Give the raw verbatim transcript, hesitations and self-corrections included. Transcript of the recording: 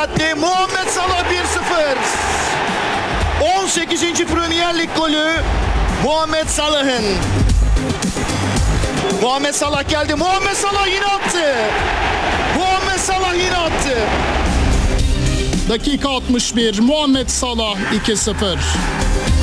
attı. Muhammed Salah bir sıfır. on sekizinci Premier Lig golü Muhammed Salah'ın. Muhammed Salah geldi. Muhammed Salah yine attı. Muhammed Salah yine attı. Dakika altmış bir, Muhammed Salah iki sıfır.